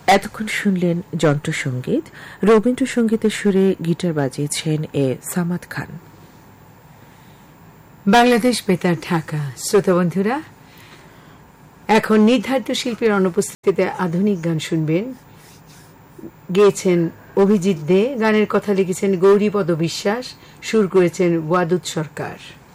এতক্ষণ শুনলেন যন্ত্রসঙ্গীত। রবীন্দ্রসঙ্গীতের সুরে গিটার বাজিয়েছেন এ সামাদ খান। বাংলাদেশ বেতার ঢাকা। শ্রোতা বন্ধুরা, এখন নির্ধারিত শিল্পীর অনুপস্থিতিতে আধুনিক গান শুনবেন। গেয়েছেন অভিজিৎ দে, গানের কথা লিখেছেন গৌরীপদ বিশ্বাস, সুর করেছেন ওয়াদুদ সরকার।